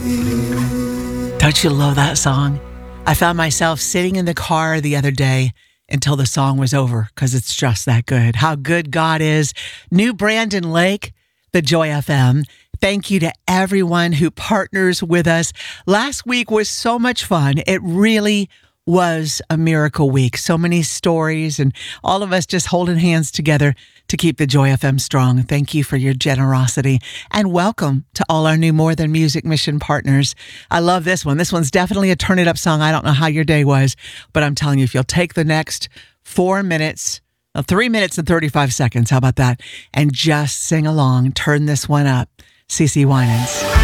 Don't you love that song? I found myself sitting in the car the other day until the song was over because it's just that good. How good God is. New Brandon Lake, the Joy FM. Thank you to everyone who partners with us. Last week was so much fun. It really was a miracle week. So many stories and all of us just holding hands together to keep the Joy FM strong. Thank you for your generosity and welcome to all our new More Than Music mission partners. I love this one. This one's definitely a turn it up song. I don't know how your day was, but I'm telling you, if you'll take the next 4 minutes, 3 minutes and 35 seconds, how about that? And just sing along, turn this one up. CeCe Winans.